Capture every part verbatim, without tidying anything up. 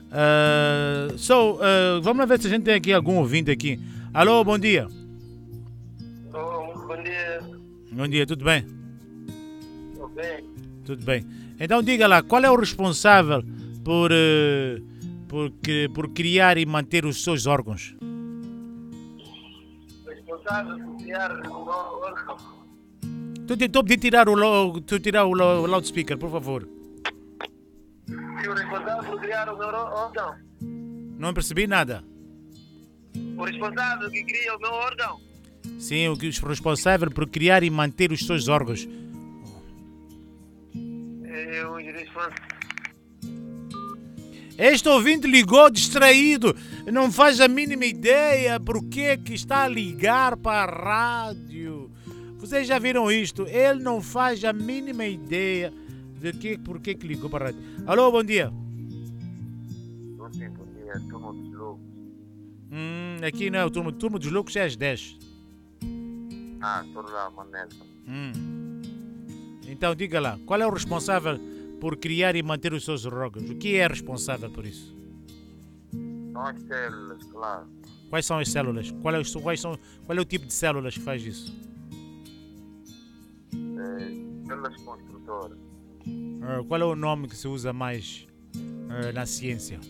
Uh, so, uh, vamos lá ver se a gente tem aqui algum ouvinte aqui. Alô, bom dia. Oh, bom dia. Bom dia, tudo bem? Tudo bem? Tudo bem. Então diga lá, qual é o responsável por, uh, por, que, por criar e manter os seus órgãos? Responsável por criar um órgão. Estou a pedir tirar o, lo- tu tirar o, lo- o loudspeaker, por favor. E o responsável por criar o meu órgão. Não percebi nada. O responsável que cria o meu órgão. Sim, o que os responsável por criar e manter os seus órgãos. É o responsável. Este ouvinte ligou distraído, não faz a mínima ideia por que que está a ligar para a rádio. Vocês já viram isto? Ele não faz a mínima ideia de que, por que que ligou para a rádio. Alô, bom dia. Bom dia, bom dia. Turma dos loucos. Hum, aqui não é o turma, turma dos loucos é às dez. Ah, estou lá, Manel. Hum. Então diga lá, qual é o responsável por criar e manter os seus órgãos? O que é responsável por isso? São as células, claro. Quais são as células? Qual é, o, quais são, qual é o tipo de células que faz isso? É, células construtoras. Uh, qual é o nome que se usa mais uh, na ciência?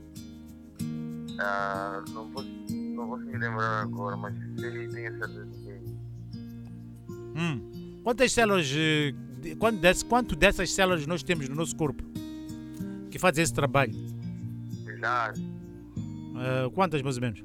Ah, não posso, não posso me lembrar agora, mas sei, tenho certeza que Hum. Quantas células, uh, de- quanto, desse- quanto dessas células nós temos no nosso corpo que fazem esse trabalho? milhares. Uh, quantas mais ou menos?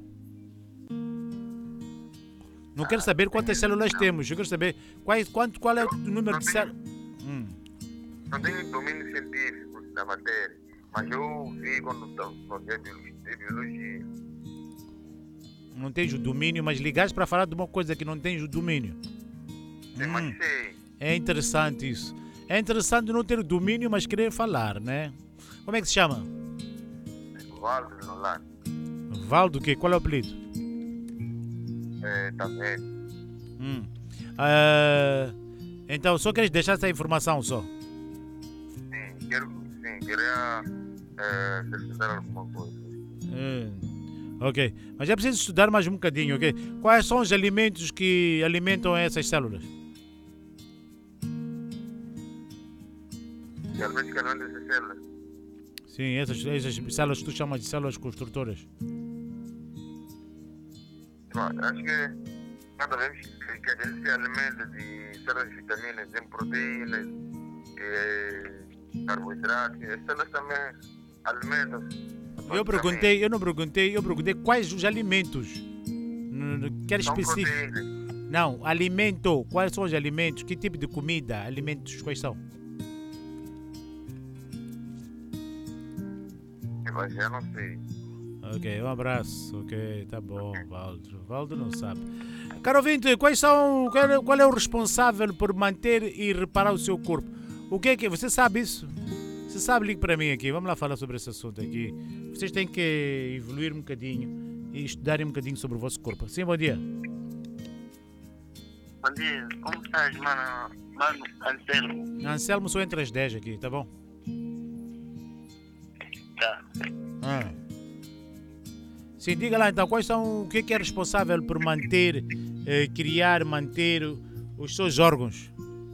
Não quero saber quantas células temos, eu quero saber quais, quanto, qual é o número de células. Hum. Não tenho domínio científico da matéria, mas eu vi quando fazia biologia. Não tens o domínio, mas ligaste para falar de uma coisa que não tens o domínio. Sim, Hum. mas sei. É interessante isso. É interessante não ter o domínio, mas querer falar, né? Como é que se chama? Valdo no lar. Valdo o quê? Qual é o apelido? É, tá vendo? Hum. Ah, então, só queres deixar essa informação só? Sim, quero, sim, queria é, acrescentar alguma coisa. Hum. Ok. Mas é preciso estudar mais um bocadinho, ok? Quais são os alimentos que alimentam essas células? Realmente que além dessas células, Sim, essas, essas células que tu chamas de células construtoras. bom, acho que cada vez que que a gente se alimenta de certas vitaminas, de proteínas, e carboidratos, as células também alimentam-se. Eu perguntei, eu não perguntei, eu perguntei quais os alimentos. N- n- Quer São específico? proteínas. Não, alimento. Quais são os alimentos? Que tipo de comida? Alimentos quais são? Mas eu não sei. Ok, um abraço. Ok, tá bom, Valdo. Valdo não sabe. Caro ouvinte, quais são, qual é, qual é o responsável por manter e reparar o seu corpo? O que é que... Você sabe isso? Você sabe, ligue para mim aqui. Vamos lá falar sobre esse assunto aqui. Vocês têm que evoluir um bocadinho e estudarem um bocadinho sobre o vosso corpo. Sim, bom dia. Bom dia, como estás, mano? Mano, Anselmo. Anselmo, sou entre as dez aqui, tá bom? Tá. Ah. Sim, diga lá então, quais são, o que é que é responsável por manter, eh, criar, manter os seus órgãos?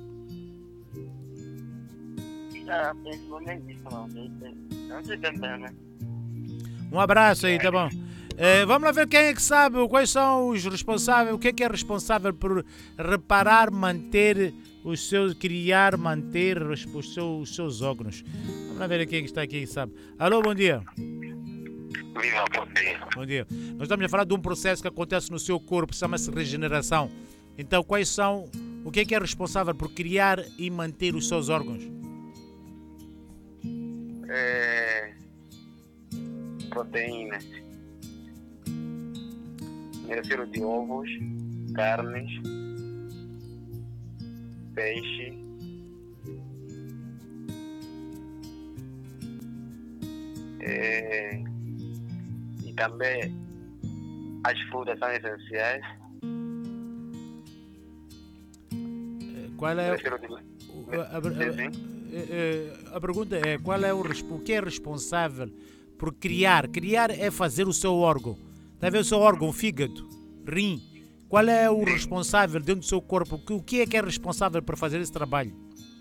Ah, principalmente isso, não sei. Não sei também, né? Um abraço aí, tá bom? Eh, vamos lá ver quem é que sabe, quais são os responsáveis, o que é que é responsável por reparar, manter os seus, criar, manter os, os seus, os seus órgãos. Vamos lá ver quem é que está aqui e sabe. Alô, bom dia. Viva, bom dia. Bom dia. Nós estamos a falar de um processo que acontece no seu corpo, chama-se regeneração. Então, quais são, o que é que é responsável por criar e manter os seus órgãos? É... Proteínas. Me refiro de ovos, carnes, peixe, é... e também as frutas são essenciais. Eh, Qual Me é refiro de... o- a, a- Sim, sim. a- a- a pergunta é qual é o, res- o que é responsável por criar. Criar é fazer o seu órgão. Está a ver o seu órgão, fígado, rim. Qual é o responsável dentro do seu corpo? O que é que é responsável por fazer esse trabalho?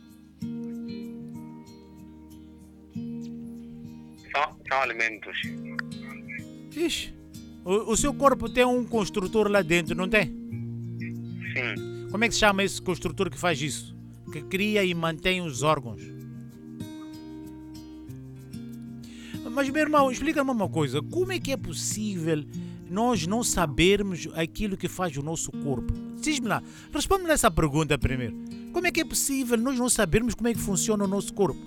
São, são alimentos. Ixi, o, o seu corpo tem um construtor lá dentro, não tem? Sim. Como é que se chama esse construtor que faz isso? Que cria e mantém os órgãos? Mas, meu irmão, explica-me uma coisa. Como é que é possível nós não sabermos aquilo que faz o nosso corpo? Diz-me lá, responde-me essa pergunta primeiro. Como é que é possível nós não sabermos como é que funciona o nosso corpo?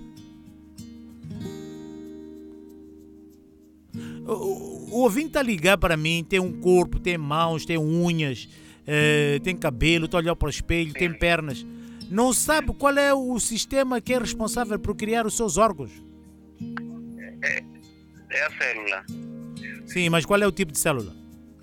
O, o, o ouvinte está a ligar para mim, tem um corpo, tem mãos, tem unhas, eh, tem cabelo, está a olhar para o espelho, tem pernas. Não sabe qual é o sistema que é responsável por criar os seus órgãos? É, é a célula. Sim, mas qual é o tipo de célula?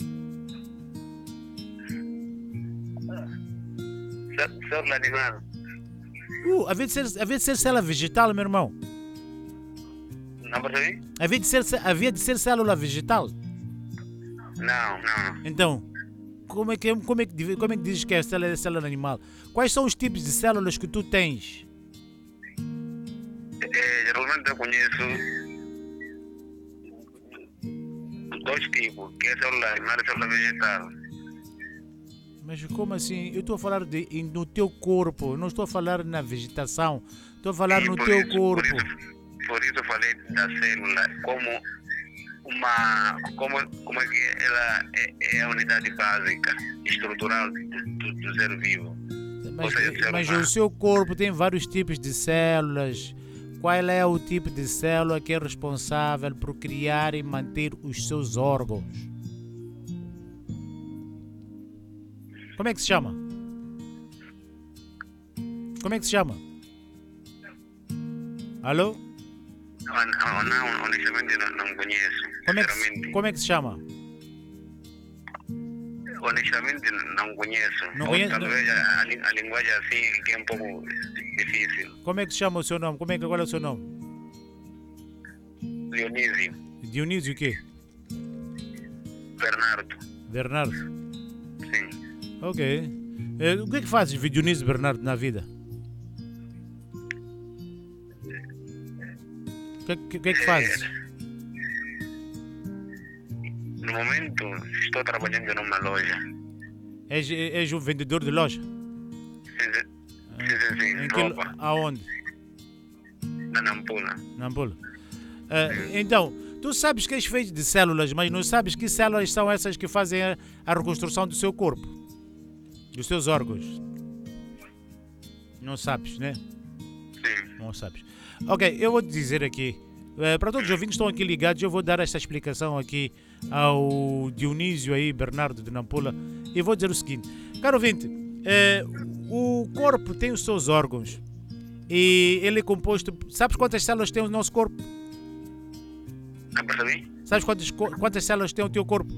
Cé- Célula animal. Uh, havia de ser, havia de ser célula vegetal, meu irmão. Não percebi? Havia de ser, havia de ser célula vegetal. Não, não. Então, como é que, como é que, como é que dizes que é célula, célula animal? Quais são os tipos de células que tu tens? É, geralmente eu conheço dois tipos, que é célula animal e célula vegetal. Mas como assim? Eu estou a falar de, no teu corpo, não estou a falar na vegetação. Estou a falar E no por teu isso- corpo. Por isso, por isso eu falei da célula como uma, como, como é que ela é, é a unidade básica, estrutural do, do, do ser vivo. Mas, Ou seja, célula- mas o seu corpo tem vários tipos de células. Qual é o tipo de célula que é responsável por criar e manter os seus órgãos? Como é que se chama? Como é que se chama? Alô? Não, não, não, honestamente não, não conheço. Como é, que, Sinceramente, como é que se chama? honestamente não conheço. Não Ou conhece- talvez a, a li- a linguagem assim que é um pouco difícil. Como é que se chama o seu nome? Como é que qual é o seu nome? Dionísio, Dionísio o quê? Bernardo, Bernardo. sim. Ok. Eh, o que é que fazes, Dionísio Bernardo, na vida? O que, que, que é que fazes? No momento estou trabalhando numa loja. És, és um vendedor de loja? Sim, sim, sim, sim, Em que, lo- roupa, aonde? na Nampula. Na Angola. Eh, então, tu sabes que és feito de células, mas não sabes que células são essas que fazem a, a reconstrução do seu corpo? Dos seus órgãos? Não sabes, né? Sim, Não sabes. Ok, eu vou te dizer aqui. eh, para todos os ouvintes que estão aqui ligados, eu vou dar esta explicação aqui ao Dionísio aí, Bernardo de Nampula. E vou dizer o seguinte. Caro ouvinte, eh, o corpo tem os seus órgãos. E ele é composto... Sabes quantas células tem o nosso corpo? não percebi? Sabes quantas, co- quantas células tem o teu corpo?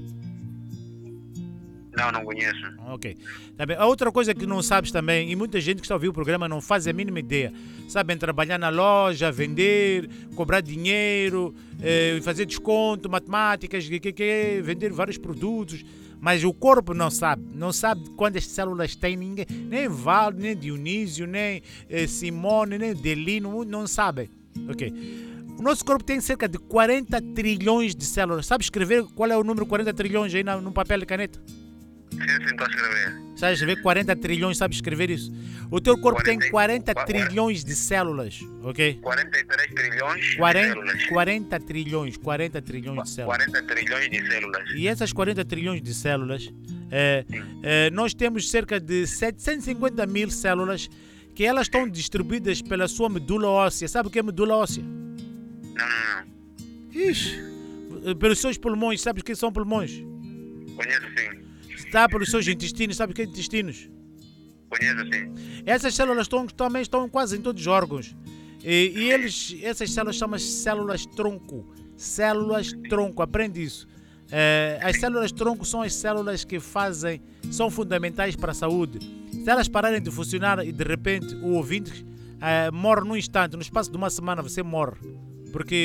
Não, não conheço. Ok. Tá bem. A outra coisa que não sabes também, e muita gente que está a ouvir o programa não faz a mínima ideia. Sabem trabalhar na loja, vender, cobrar dinheiro, eh, fazer desconto, matemáticas, que, que, que, vender vários produtos. Mas o corpo não sabe. Não sabe quantas células tem ninguém. Nem Valdo, nem Dionísio, nem eh, Simone, nem Delino, não sabem. Ok. O nosso corpo tem cerca de quarenta trilhões de células. Sabe escrever qual é o número quarenta trilhões aí na- num papel e caneta? Sim, sim, estou a escrever. Sabe escrever quarenta trilhões, sabe escrever isso? O teu corpo tem quarenta quarenta trilhões de células, ok? quarenta e três trilhões de quarenta, células. quarenta trilhões, quarenta trilhões de células. quarenta trilhões de células. E essas quarenta trilhões de células, é, é, nós temos cerca de setecentos e cinquenta mil células que elas estão distribuídas pela sua medula óssea. Sabe o que é medula óssea? Não, não, não. Ixi, pelos seus pulmões, sabe o que são pulmões? Conheço sim. Está pelos seus intestinos, sabe o que é intestinos? Conheço sim. Essas células estão, também estão quase em todos os órgãos. E, e eles, essas células chamam-se células tronco. Células tronco, aprende isso. Eh, as células tronco são as células que fazem, são fundamentais para a saúde. Se elas pararem de funcionar e de repente o ouvinte eh, morre num instante, no espaço de uma semana você morre. Porque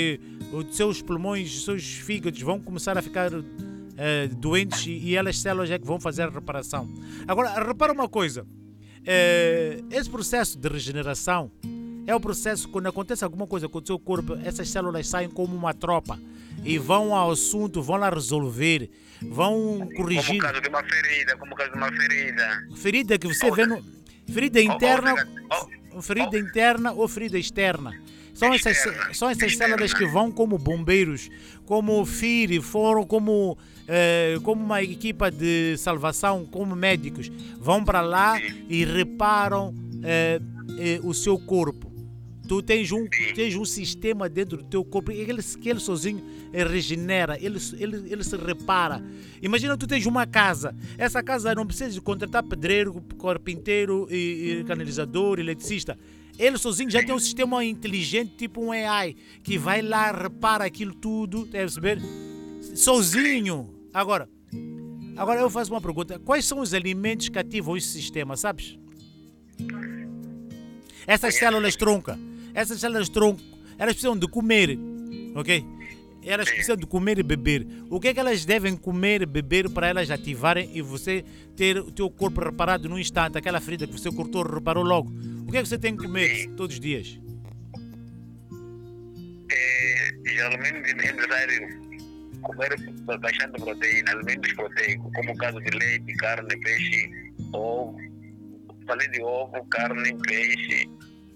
os seus pulmões, os seus fígados vão começar a ficar uh, doentes e, e elas células é que vão fazer a reparação. Agora, repara uma coisa. Uh, esse processo de regeneração é o processo quando acontece alguma coisa com o seu corpo, essas células saem como uma tropa e vão ao assunto, vão lá resolver, vão corrigir. Como o caso de uma ferida, como o caso de uma ferida. Ferida que você vê no... Ferida interna, ferida interna ou ferida externa. São essas, são essas células que vão como bombeiros, como F I R, foram como, eh, como uma equipa de salvação, como médicos. Vão para lá e reparam eh, eh, o seu corpo. Tu tens um, tens um sistema dentro do teu corpo que ele, que ele sozinho regenera, ele, ele, ele se repara. Imagina tu tens uma casa. Essa casa não precisa de contratar pedreiro, carpinteiro, e, e canalizador, eletricista. Ele sozinho já tem um sistema inteligente, tipo um A I, que vai lá, repara aquilo tudo, deve perceber? Sozinho. Agora, agora eu faço uma pergunta. Quais são os alimentos que ativam esse sistema, sabes? Essas células tronca. Essas células tronco, elas precisam de comer, ok? Elas precisam de comer e beber. O que é que elas devem comer e beber para elas ativarem e você ter o teu corpo reparado num instante, aquela ferida que você cortou, reparou logo? O que é que você tem que comer todos os dias? É, geralmente é necessário comer bastante proteína, alimentos proteicos, como o caso de leite, carne, peixe, ovo. Falei de ovo, carne, peixe.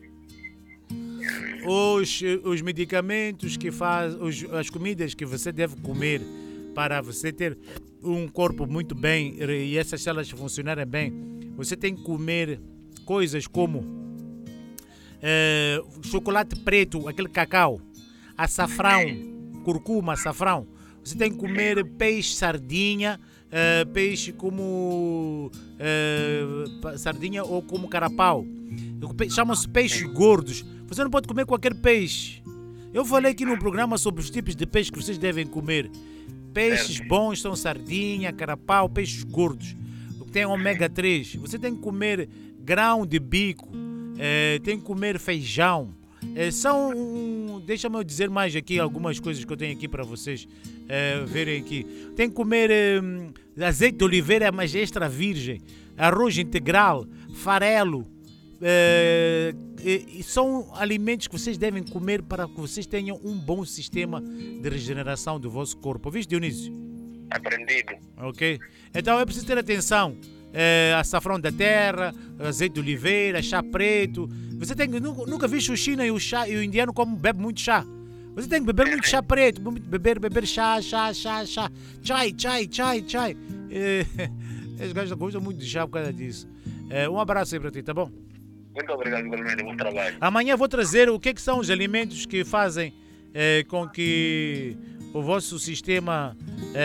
Os, os medicamentos que faz, os, as comidas que você deve comer para você ter um corpo muito bem e essas células funcionarem bem, você tem que comer coisas como eh, chocolate preto, aquele cacau, açafrão, curcuma, açafrão. Você tem que comer peixe, sardinha, uh, peixe como uh, sardinha ou como carapau. Chamam-se peixes gordos. Você não pode comer qualquer peixe. Eu falei aqui no programa sobre os tipos de peixe que vocês devem comer. Peixes bons são sardinha, carapau, peixes gordos. Tem ômega três. Você tem que comer grão de bico. Uh, tem que comer feijão. É, são, deixa-me eu dizer mais aqui algumas coisas que eu tenho aqui para vocês é, verem aqui. Tem que comer é, azeite de oliveira, mas extra virgem, arroz integral, farelo. É, e são alimentos que vocês devem comer para que vocês tenham um bom sistema de regeneração do vosso corpo. Viste, Dionísio? Aprendido. Ok. Então é preciso ter atenção. É, açafrão da terra, azeite de oliveira, chá preto. Você tem que nunca, nunca visto o China e o chá e o indiano como bebe muito chá. Você tem que beber muito chá preto, beber, beber chá, chá, chá, chá, chai, chai, chai, chai. É, esses gajos gostam muito de chá por causa disso. É, um abraço aí para ti, tá bom? Muito obrigado, igualmente, bom trabalho. Amanhã vou trazer o que, é que são os alimentos que fazem é, com que o vosso sistema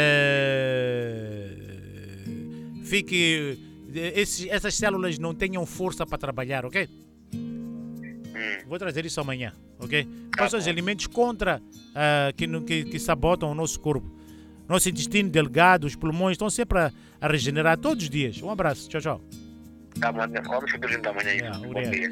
é, fique, esses, essas células não tenham força para trabalhar, ok? Hum. Vou trazer isso amanhã, ok? Quais são os alimentos contra uh, que, que, que sabotam o nosso corpo? Nosso intestino delgado, os pulmões estão sempre a, a regenerar todos os dias. Um abraço, tchau, tchau. Amanhã, vamos se apresentar amanhã. Yeah, Bom dia.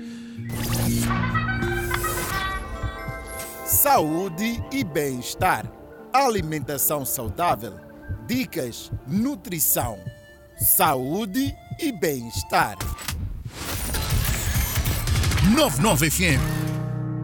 Saúde e bem-estar. Alimentação saudável. Dicas, nutrição. Saúde e bem-estar. noventa e nove F M